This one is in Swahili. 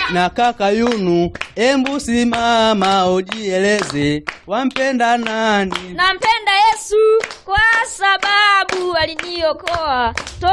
na kaka Yunu, embu simama ujieleze, wampenda nani? Nampenda Yesu kwa sababu aliniokoa toka